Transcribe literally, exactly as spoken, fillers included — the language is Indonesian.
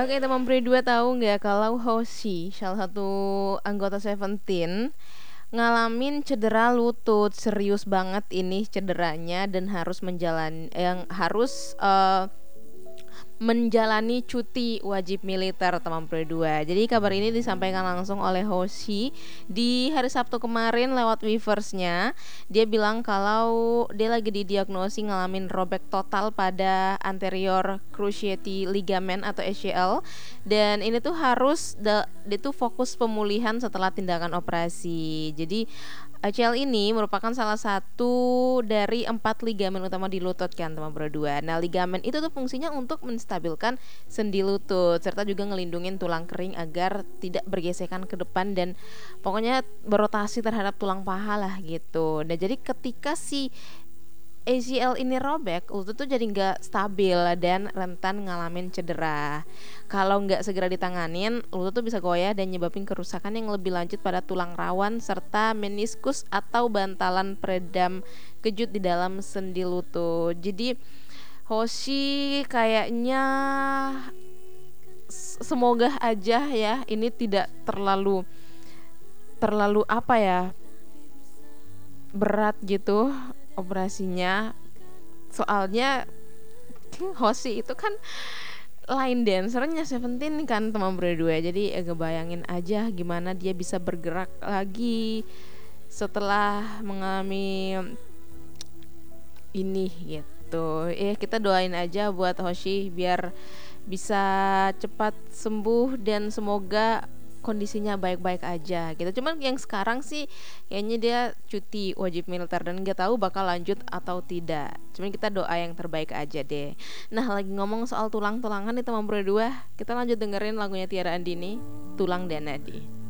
Oke, teman Pri dua tahu nggak kalau Hoshi, salah satu anggota Seventeen, ngalamin cedera lutut serius banget ini cederanya dan harus menjalan yang harus eh, menjalani cuti wajib militer teman Pro dua. Jadi kabar ini disampaikan langsung oleh Hoshi di hari Sabtu kemarin lewat Weversnya. Dia bilang kalau dia lagi didiagnosi ngalamin robek total pada anterior cruciate ligament atau A C L, dan ini tuh harus da- dia tuh fokus pemulihan setelah tindakan operasi. Jadi A C L ini merupakan salah satu dari empat ligamen utama di lutut kan teman berdua. Nah, ligamen itu tuh fungsinya untuk menstabilkan sendi lutut serta juga ngelindungin tulang kering agar tidak bergesekan ke depan dan pokoknya berotasi terhadap tulang paha lah gitu. Nah, jadi ketika si A C L ini robek, lutut tuh jadi nggak stabil dan rentan ngalamin cedera. Kalau nggak segera ditanganin, lutut tuh bisa goyah dan nyebabin kerusakan yang lebih lanjut pada tulang rawan serta meniskus atau bantalan peredam kejut di dalam sendi lutut. Jadi Hoshi kayaknya semoga aja ya ini tidak terlalu terlalu apa ya berat gitu operasinya, soalnya Hoshi itu kan line dancernya Seventeen kan teman berdua, jadi ya ngebayangin aja gimana dia bisa bergerak lagi setelah mengalami ini gitu. Eh kita doain aja buat Hoshi biar bisa cepat sembuh dan semoga kondisinya baik-baik aja gitu. Cuman yang sekarang sih kayaknya dia cuti wajib militer dan nggak tahu bakal lanjut atau tidak. Cuman kita doa yang terbaik aja deh. Nah, lagi ngomong soal tulang-tulangan nih teman berdua, kita lanjut dengerin lagunya Tiara Andini, Tulang dan Nadi.